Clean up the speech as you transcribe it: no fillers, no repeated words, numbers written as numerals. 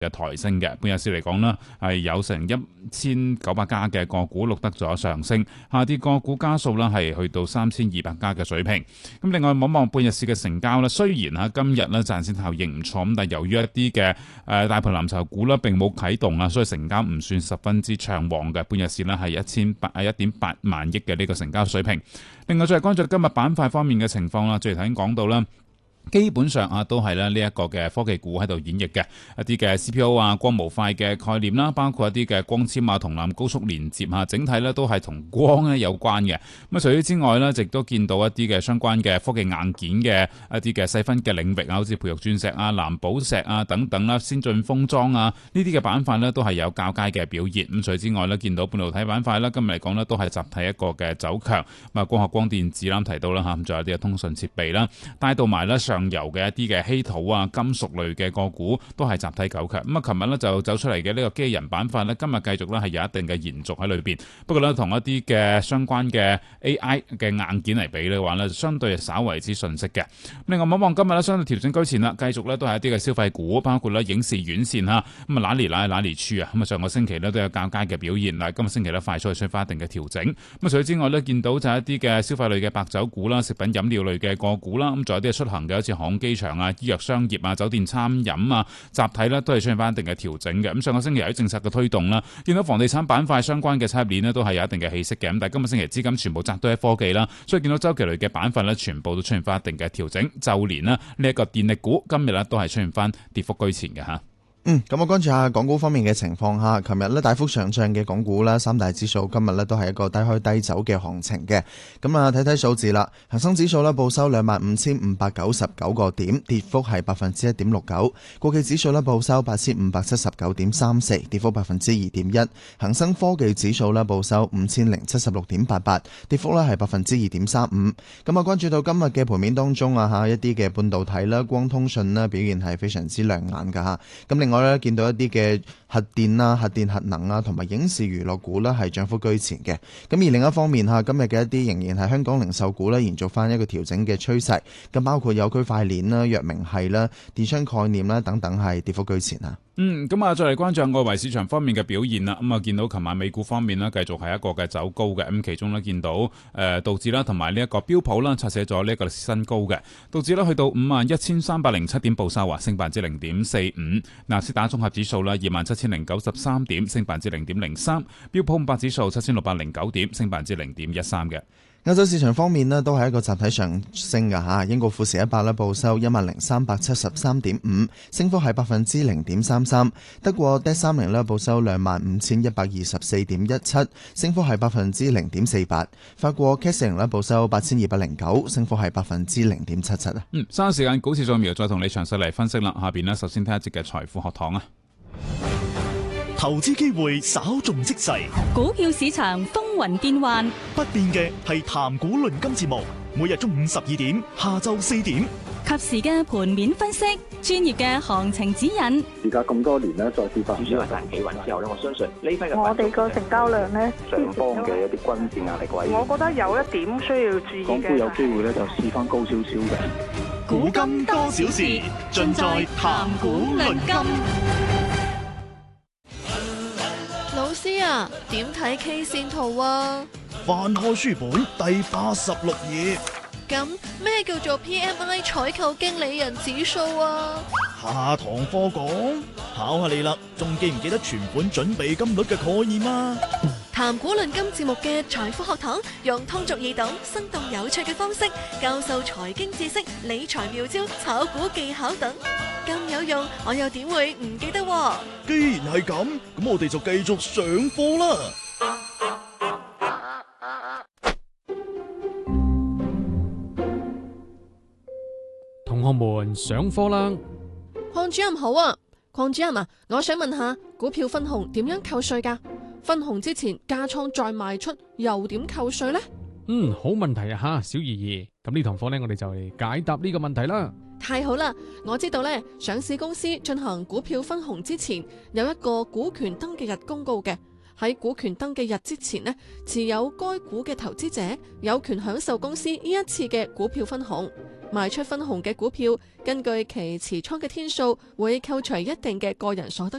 嘅抬升嘅。半日市嚟講呢，係有成1900家嘅個股錄得咗上升，下跌個股家數呢係去到3200家嘅水平。咁另外望望半日市嘅成交呢，雖然今日呢賺錢效應唔錯，咁但係由於一啲嘅大盤藍籌股呢並冇啟動啊，所以成交唔算十分之暢旺嘅。半日市呢係1.8萬億嘅呢個成交水平。另外再係關注今日板塊方面嘅情況啦，最頭先講到啦。基本上都係呢一個嘅科技股喺度演繹嘅一啲嘅 CPO 啊、光模塊嘅概念啦，包括一啲嘅光纖啊、銅纜高速連接啊，整體呢都係同光呢有關嘅。咁除此之外呢，亦都見到一啲嘅相關嘅科技硬件嘅一啲嘅細分嘅領域啊，好似培育鑽石啊、藍寶石啊等等啦、先進封裝啊呢啲嘅板塊呢都係有較佳嘅表現。咁除此之外呢，見到半導體板塊啦，今日嚟講呢都係集體一個嘅走強。咁光學光電子啱提到啦嚇，咁仲有啲嘅通訊設備啦，帶到埋呢上游嘅一啲嘅稀土啊、金屬類嘅個股都係集體走強。咁啊，琴日呢就走出嚟嘅呢個機器人板塊呢，今日繼續呢係有一定嘅延續喺裏邊。不過呢，同一啲嘅相關嘅 AI 嘅硬件嚟比嘅話呢，相對稍為之遜色嘅。另外望望今日呢，相對調整居前啦，繼續呢都係一啲嘅消費股，包括呢影視院線嚇，咁啊哪裡處啊，咁啊上個星期呢都有較佳嘅表現，嗱今個星期呢快速係出發一定嘅調整。咁啊除此之外呢，見到就係一啲嘅消費類嘅白酒股啦、食品飲料類嘅個股啦，咁仲有啲係出行嘅，好似航機場啊、醫藥商業啊、酒店餐飲啊，集體呢都係出現翻一定嘅調整嘅。咁上個星期由於政策嘅推動啦，見到房地產板塊相關嘅產業鏈呢都係有一定嘅氣息嘅。咁但係今個星期資金全部集都喺科技啦，所以見到周期類嘅板塊呢全部都出現翻一定嘅調整。就連呢一個電力股今日呢都係出現翻跌幅居前嘅嚇。 咁我關注下港股方面嘅情況下，琴日咧大幅上漲嘅港股啦，三大指數今日咧都係一個低開低走嘅行情嘅。咁啊睇睇數字啦，恒生指數咧報收25,599個點，跌幅係 1.69%。國企指數咧報收8,579.34，跌幅 2.1%。恒生科技指數咧報收5,076.88，跌幅咧係 2.35%。咁啊關注到今日嘅盤面當中啊一啲嘅半導體啦、光通訊啦表現係非常之亮眼噶嚇。咁另外咧，見到一啲嘅核電啦、核電核能啊，同埋影視娛樂股呢係漲幅居前嘅。咁而另一方面嚇，今日嘅一啲仍然係香港零售股呢延續翻一個調整嘅趨勢。咁包括有區塊鏈啦、藥明系啦、電商概念啦等等係跌幅居前啊。 咁啊，再嚟關注外圍市場方面嘅表現啦。咁啊，見到琴晚美股方面呢，繼續係一個嘅走高嘅。咁其中呢，見到道指啦，同埋呢一個標普啦，刷寫咗呢一個新高嘅。道指呢去到51,307點報收啊，升0.45%。納斯達綜合指數啦，27,093點，升0.03%。標普500指數7,609點，升0.13%嘅。 歐洲市場方面呢都係一個集體上升嘅嚇。英國富時100咧報收10,373.5，升幅係 0.33%。德國 DAX30咧報收25,124.17，升幅係 0.48%。法國 CAC 40咧報收8,209，升幅係 0.77%啊。 稍後時間股市再描，再同你詳細嚟分析啦。下邊呢，首先聽一節嘅財富學堂啊。 投資機會稍縱即逝， 股票市場風雲變幻， 不變嘅係談股論金節目，每日中午12點，下晝4點， 及時嘅盤面分析，專業嘅行情指引。 而家咁多年呢，再跌翻， 主要係大企穩之後咧，我相信呢批嘅我哋個成交量呢， 上方嘅一啲均線壓力位， 我覺得有一點需要注意嘅。 港股有機會咧就試翻高少少嘅。 古今多少事，盡在談股論金。 老師啊，點睇 K 線圖啊？ 翻開書本第86頁。 咁咩叫做 PMI 採購經理人指數啊？ 下堂課講，考下你啦，仲記唔記得存款準備金率嘅概念啊？ 談股論金節目嘅財富學堂，用通俗易懂、生動有趣嘅方式教授財經知識、理財妙招、炒股技巧等，咁有用，我又點會唔記得？ 既然係咁，咁我哋就繼續上課啦。 同學們上課啦！ 鄺主任好啊，鄺主任啊，我想問下股票分紅點樣扣稅㗎？分紅之前加倉再賣出又點扣稅呢？ 好問題啊吓，小怡怡。咁呢堂課呢，我哋就嚟解答呢個問題啦。 太好啦，我知道呢，上市公司進行股票分紅之前有一個股權登記日公告嘅。喺股權登記日之前呢，持有該股嘅投資者有權享受公司呢一次嘅股票分紅。 賣出分紅嘅股票，根據其持倉嘅天數，會扣除一定嘅個人所得